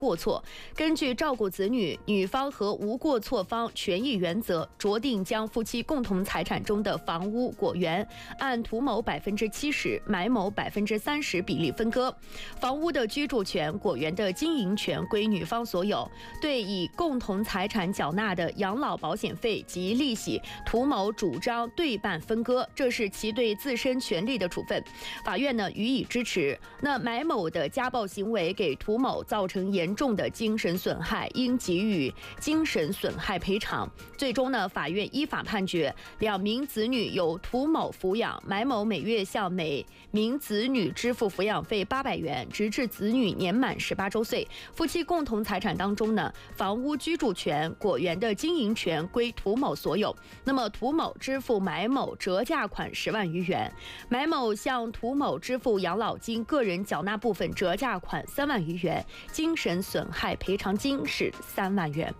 过错，根据照顾子女女方和无过错方权益原则，酌定将夫妻共同财产中的房屋果园按涂某70%、买某30%比例分割。房屋的居住权、果园的经营权归女方所有，对以共同财产缴纳的养老保险费及利息，涂某主张对半分割，这是其对自身权利的处分。法院呢予以支持。那买某的家暴行为给涂某造成严重的精神损害，应给予精神损害赔偿。最终呢，法院依法判决2名子女由涂某抚养，买某每月向每名子女支付抚养费800元，直至子女年满18周岁。夫妻共同财产当中呢，房屋居住权、果园的经营权归涂某所有。那么涂某支付买某折价款10万余元，买某向涂某支付养老金个人缴纳部分折价款3万余元，精神损害赔偿金是3万元。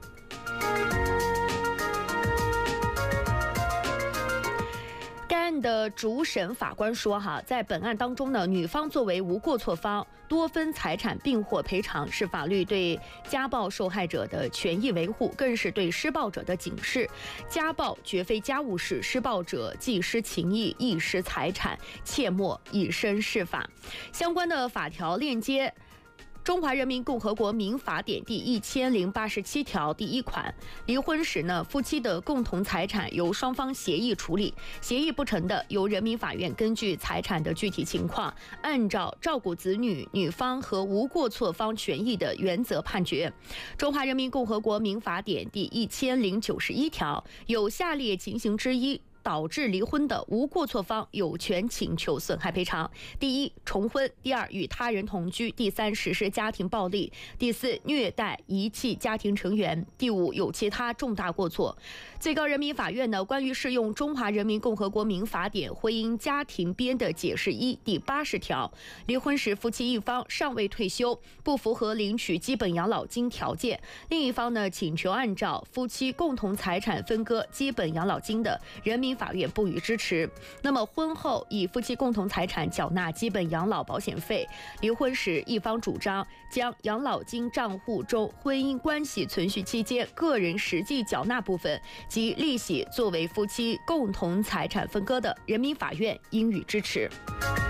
该案的主审法官说在本案当中呢，女方作为无过错方，多分财产并获赔偿，是法律对家暴受害者的权益维护，更是对施暴者的警示。家暴绝非家务事，施暴者既失情义，亦失财产，切莫以身试法。相关的法条链接中华人民共和国民法典第1087条第1款，离婚时呢，夫妻的共同财产由双方协议处理，协议不成的，由人民法院根据财产的具体情况，按照照顾子女女方和无过错方权益的原则判决。中华人民共和国民法典第1091条，有下列情形之一导致离婚的，无过错方有权请求损害赔偿：第一，重婚；第二，与他人同居；第三，实施家庭暴力；第四，虐待、遗弃家庭成员；第五，有其他重大过错。最高人民法院呢，关于适用中华人民共和国民法典婚姻家庭编的解释1第80条，离婚时夫妻一方尚未退休，不符合领取基本养老金条件，另一方呢请求按照夫妻共同财产分割基本养老金的，人民法院不予支持。那么婚后以夫妻共同财产缴纳基本养老保险费，离婚时一方主张将养老金账户中婚姻关系存续期间个人实际缴纳部分及利息作为夫妻共同财产分割的，人民法院应予支持。